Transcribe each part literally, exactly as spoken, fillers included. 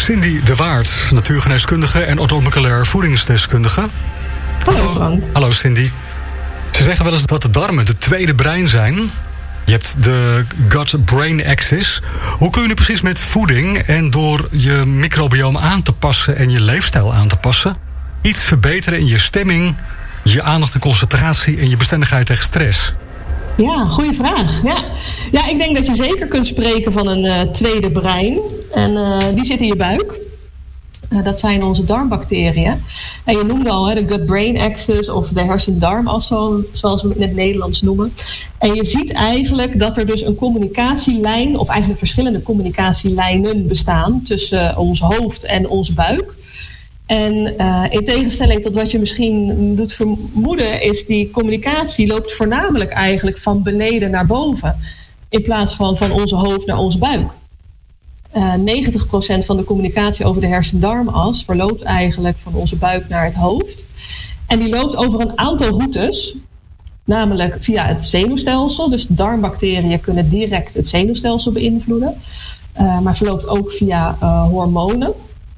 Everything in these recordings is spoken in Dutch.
Cindy de Waard, natuurgeneeskundige en orthomoleculair voedingsdeskundige. Hallo Frank. Hallo Cindy. Ze zeggen wel eens dat de darmen de tweede brein zijn. Je hebt de gut-brain axis. Hoe kun je nu precies met voeding en door je microbioom aan te passen en je leefstijl aan te passen iets verbeteren in je stemming, je aandacht en concentratie en je bestendigheid tegen stress? Ja, goede vraag. Ja. ja, ik denk dat je zeker kunt spreken van een uh, tweede brein. En uh, die zit in je buik. Uh, dat zijn onze darmbacteriën. En je noemde al hè, de gut-brain axis of de hersen-darmas, zoals we het in het Nederlands noemen. En je ziet eigenlijk dat er dus een communicatielijn, of eigenlijk verschillende communicatielijnen bestaan tussen uh, ons hoofd en onze buik. En uh, in tegenstelling tot wat je misschien doet vermoeden, is die communicatie loopt voornamelijk eigenlijk van beneden naar boven, in plaats van van onze hoofd naar onze buik. Uh, negentig procent van de communicatie over de hersen-darmas verloopt eigenlijk van onze buik naar het hoofd. En die loopt over een aantal routes, namelijk via het zenuwstelsel. Dus darmbacteriën kunnen direct het zenuwstelsel beïnvloeden, uh, maar verloopt ook via uh, hormonen.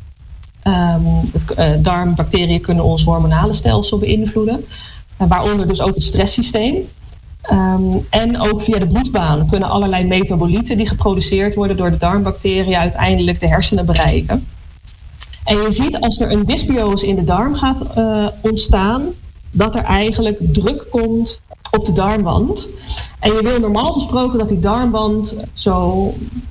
Um, het, uh, darmbacteriën kunnen ons hormonale stelsel beïnvloeden, uh, waaronder dus ook het stresssysteem. Um, en ook via de bloedbaan kunnen allerlei metabolieten die geproduceerd worden door de darmbacteriën uiteindelijk de hersenen bereiken. En je ziet als er een dysbiose in de darm gaat uh, ontstaan, dat er eigenlijk druk komt op de darmwand. En je wil normaal gesproken dat die darmwand zo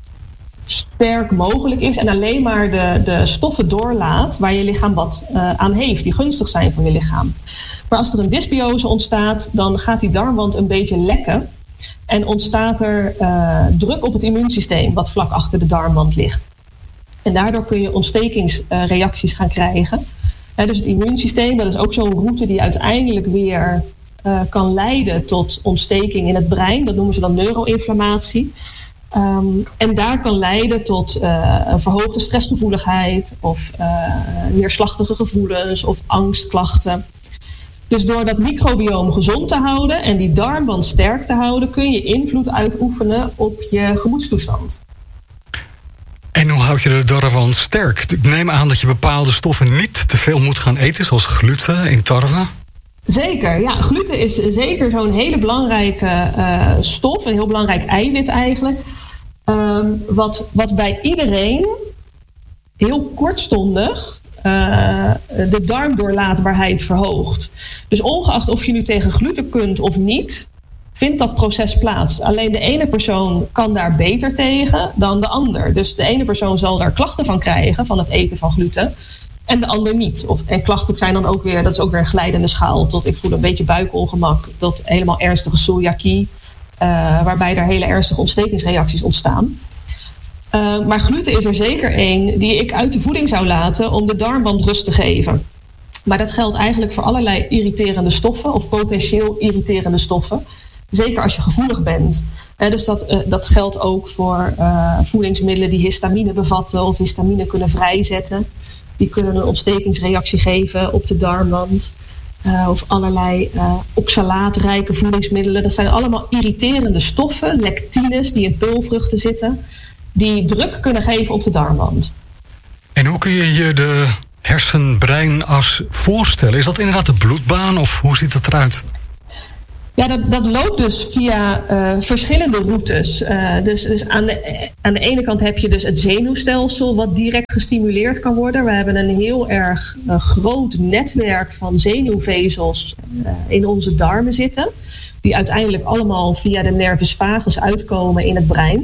sterk mogelijk is en alleen maar de, de stoffen doorlaat waar je lichaam wat uh, aan heeft, die gunstig zijn voor je lichaam. Maar als er een dysbiose ontstaat, dan gaat die darmwand een beetje lekken en ontstaat er uh, druk op het immuunsysteem wat vlak achter de darmwand ligt. En daardoor kun je ontstekingsreacties uh, gaan krijgen. He, dus het immuunsysteem, dat is ook zo'n route die uiteindelijk weer uh, kan leiden tot ontsteking in het brein. Dat noemen ze dan neuroinflammatie. Um, en daar kan leiden tot uh, een verhoogde stressgevoeligheid of uh, neerslachtige gevoelens of angstklachten. Dus door dat microbioom gezond te houden en die darmwand sterk te houden, kun je invloed uitoefenen op je gemoedstoestand. En hoe houd je de darmwand sterk? Ik neem aan dat je bepaalde stoffen niet te veel moet gaan eten, zoals gluten in tarwe. Zeker, ja. Gluten is zeker zo'n hele belangrijke uh, stof, een heel belangrijk eiwit eigenlijk. Um, wat, wat bij iedereen heel kortstondig uh, de darmdoorlaatbaarheid verhoogt. Dus ongeacht of je nu tegen gluten kunt of niet, vindt dat proces plaats. Alleen de ene persoon kan daar beter tegen dan de ander. Dus de ene persoon zal daar klachten van krijgen van het eten van gluten en de ander niet. Of, en klachten zijn dan ook weer, dat is ook weer een glijdende schaal, tot ik voel een beetje buikongemak, tot helemaal ernstige celiakie, uh, waarbij er hele ernstige ontstekingsreacties ontstaan. Uh, maar gluten is er zeker één die ik uit de voeding zou laten om de darmwand rust te geven. Maar dat geldt eigenlijk voor allerlei irriterende stoffen of potentieel irriterende stoffen. Zeker als je gevoelig bent. Uh, dus dat, uh, dat geldt ook voor uh, voedingsmiddelen die histamine bevatten of histamine kunnen vrijzetten. Die kunnen een ontstekingsreactie geven op de darmwand. Uh, of allerlei uh, oxalaatrijke voedingsmiddelen. Dat zijn allemaal irriterende stoffen, lectines die in peulvruchten zitten, die druk kunnen geven op de darmwand. En hoe kun je je de hersen-breinas voorstellen? Is dat inderdaad de bloedbaan of hoe ziet het eruit? Ja, dat, dat loopt dus via uh, verschillende routes. Uh, dus dus aan, de, aan de ene kant heb je dus het zenuwstelsel wat direct gestimuleerd kan worden. We hebben een heel erg uh, groot netwerk van zenuwvezels uh, in onze darmen zitten, die uiteindelijk allemaal via de nervus vagus uitkomen in het brein.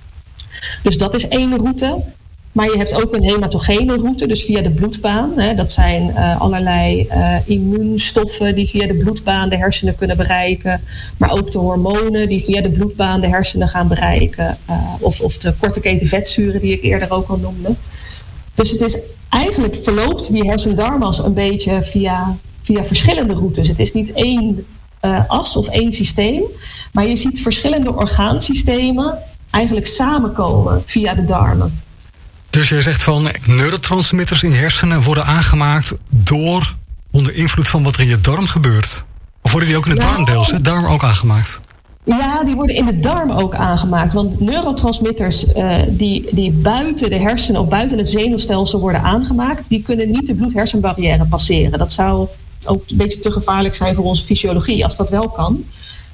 Dus dat is één route. Maar je hebt ook een hematogene route, dus via de bloedbaan. Hè. Dat zijn uh, allerlei uh, immuunstoffen die via de bloedbaan de hersenen kunnen bereiken. Maar ook de hormonen die via de bloedbaan de hersenen gaan bereiken. Uh, of, of de korte keten vetzuren die ik eerder ook al noemde. Dus het is eigenlijk verloopt die hersendarmas een beetje via, via verschillende routes. Het is niet één uh, as of één systeem. Maar je ziet verschillende orgaansystemen eigenlijk samenkomen via de darmen. Dus jij zegt van neurotransmitters in je hersenen worden aangemaakt door onder invloed van wat er in je darm gebeurt. Of worden die ook in het nou, darmdeels, hè? Darm ook aangemaakt? Ja, die worden in de darm ook aangemaakt. Want neurotransmitters uh, die, die buiten de hersenen of buiten het zenuwstelsel worden aangemaakt, die kunnen niet de bloed-hersenbarrière passeren. Dat zou ook een beetje te gevaarlijk zijn voor onze fysiologie, als dat wel kan.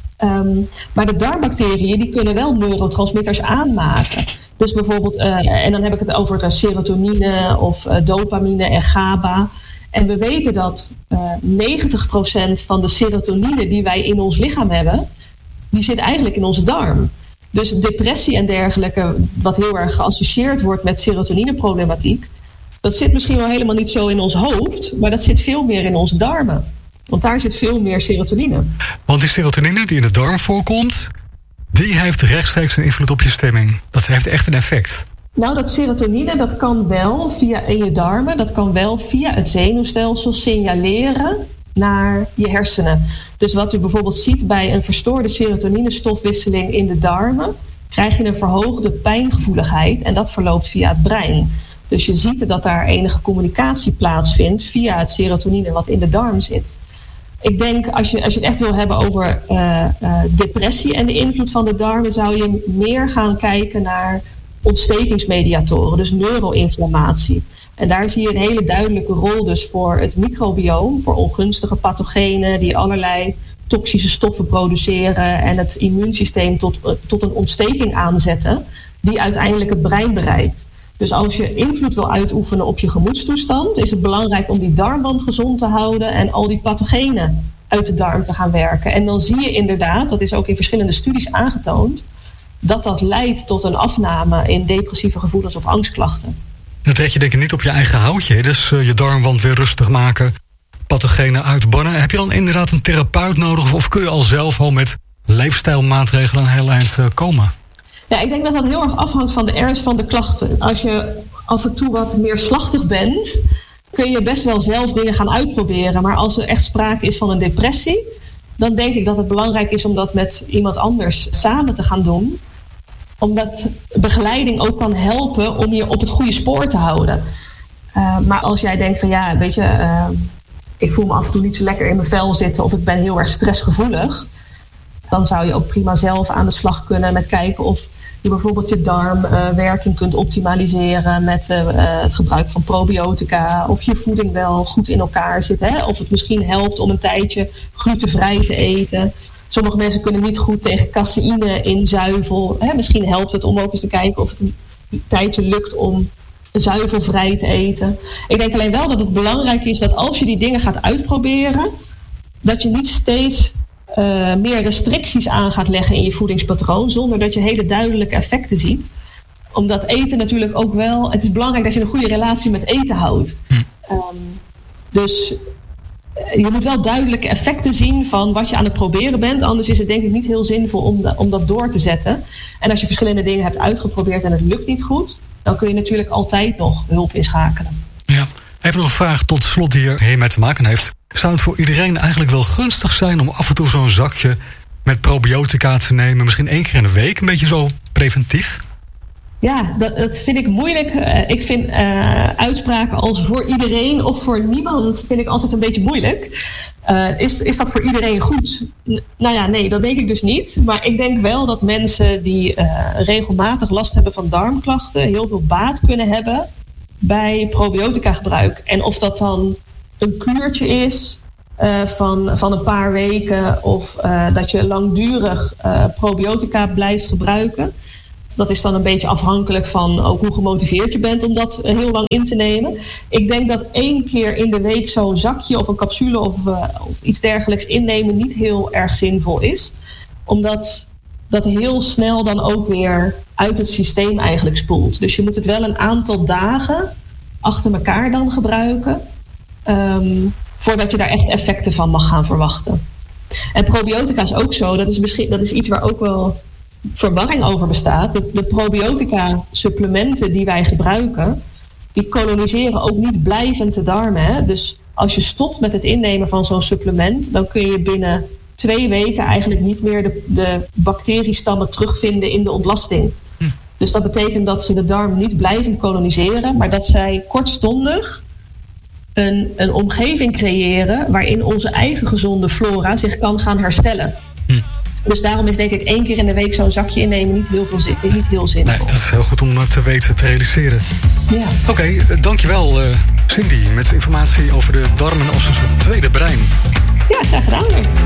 Um, maar de darmbacteriën die kunnen wel neurotransmitters aanmaken. Dus bijvoorbeeld, uh, en dan heb ik het over uh, serotonine of uh, dopamine en GABA. En we weten dat uh, negentig procent van de serotonine die wij in ons lichaam hebben, die zit eigenlijk in onze darm. Dus depressie en dergelijke, wat heel erg geassocieerd wordt met serotonineproblematiek, dat zit misschien wel helemaal niet zo in ons hoofd, maar dat zit veel meer in onze darmen. Want daar zit veel meer serotonine. Want die serotonine die in de darm voorkomt, die heeft rechtstreeks een invloed op je stemming. Dat heeft echt een effect. Nou, dat serotonine, dat kan wel via in je darmen, dat kan wel via het zenuwstelsel signaleren naar je hersenen. Dus wat u bijvoorbeeld ziet bij een verstoorde serotoninestofwisseling in de darmen, krijg je een verhoogde pijngevoeligheid en dat verloopt via het brein. Dus je ziet dat daar enige communicatie plaatsvindt via het serotonine wat in de darm zit. Ik denk, als je, als je het echt wil hebben over uh, uh, depressie en de invloed van de darmen, zou je meer gaan kijken naar ontstekingsmediatoren, dus neuroinflammatie. En daar zie je een hele duidelijke rol dus voor het microbioom, voor ongunstige pathogenen die allerlei toxische stoffen produceren en het immuunsysteem tot, tot een ontsteking aanzetten, die uiteindelijk het brein bereikt. Dus als je invloed wil uitoefenen op je gemoedstoestand, is het belangrijk om die darmwand gezond te houden en al die pathogenen uit de darm te gaan werken. En dan zie je inderdaad, dat is ook in verschillende studies aangetoond, dat dat leidt tot een afname in depressieve gevoelens of angstklachten. Dat red je denk ik niet op je eigen houtje, dus uh, je darmwand weer rustig maken, pathogenen uitbannen. Heb je dan inderdaad een therapeut nodig of kun je al zelf al met leefstijlmaatregelen een heel eind uh, komen? Ja, ik denk dat dat heel erg afhangt van de ernst van de klachten. Als je af en toe wat neerslachtig bent, kun je best wel zelf dingen gaan uitproberen. Maar als er echt sprake is van een depressie, dan denk ik dat het belangrijk is om dat met iemand anders samen te gaan doen. Omdat begeleiding ook kan helpen om je op het goede spoor te houden. Uh, maar als jij denkt van ja, weet je, uh, ik voel me af en toe niet zo lekker in mijn vel zitten of ik ben heel erg stressgevoelig, dan zou je ook prima zelf aan de slag kunnen met kijken of je bijvoorbeeld je darmwerking uh, kunt optimaliseren met uh, het gebruik van probiotica, of je voeding wel goed in elkaar zit, hè? Of het misschien helpt om een tijdje glutenvrij te eten. Sommige mensen kunnen niet goed tegen caseïne in zuivel. Hè? Misschien helpt het om ook eens te kijken of het een tijdje lukt om zuivelvrij te eten. Ik denk alleen wel dat het belangrijk is dat als je die dingen gaat uitproberen, dat je niet steeds Uh, meer restricties aan gaat leggen in je voedingspatroon, zonder dat je hele duidelijke effecten ziet. Omdat eten natuurlijk ook wel, het is belangrijk dat je een goede relatie met eten houdt. Hm. Um, dus uh, je moet wel duidelijke effecten zien van wat je aan het proberen bent. Anders is het denk ik niet heel zinvol om, da- om dat door te zetten. En als je verschillende dingen hebt uitgeprobeerd en het lukt niet goed, dan kun je natuurlijk altijd nog hulp inschakelen. Ja, even nog een vraag tot slot die er hiermee te maken heeft. Zou het voor iedereen eigenlijk wel gunstig zijn om af en toe zo'n zakje met probiotica te nemen, misschien één keer in de week, een beetje zo preventief? Ja, dat, dat vind ik moeilijk. Uh, ik vind uh, uitspraken als voor iedereen of voor niemand vind ik altijd een beetje moeilijk. Uh, is, is dat voor iedereen goed? N- nou ja, nee, dat denk ik dus niet. Maar ik denk wel dat mensen die uh, regelmatig last hebben van darmklachten heel veel baat kunnen hebben bij probiotica gebruik. En of dat dan een kuurtje is uh, van, van een paar weken of uh, dat je langdurig uh, probiotica blijft gebruiken. Dat is dan een beetje afhankelijk van ook hoe gemotiveerd je bent om dat uh, heel lang in te nemen. Ik denk dat één keer in de week zo'n zakje of een capsule of, uh, of iets dergelijks innemen niet heel erg zinvol is. Omdat dat heel snel dan ook weer uit het systeem eigenlijk spoelt. Dus je moet het wel een aantal dagen achter elkaar dan gebruiken. Um, voordat je daar echt effecten van mag gaan verwachten. En probiotica is ook zo. Dat is, misschien, dat is iets waar ook wel verwarring over bestaat. De, de probiotica supplementen die wij gebruiken, die koloniseren ook niet blijvend de darmen. Hè? Dus als je stopt met het innemen van zo'n supplement, dan kun je binnen twee weken eigenlijk niet meer de, de bacteriestammen terugvinden in de ontlasting. Hm. Dus dat betekent dat ze de darm niet blijvend koloniseren, maar dat zij kortstondig Een, een omgeving creëren waarin onze eigen gezonde flora zich kan gaan herstellen. Hm. Dus daarom is denk ik één keer in de week zo'n zakje innemen niet heel, veel zin, niet heel zinvol. Nee, dat is heel goed om te weten, te realiseren. Ja. Oké, okay, dankjewel uh, Cindy met informatie over de darmen als een soort tweede brein. Ja, graag gedaan.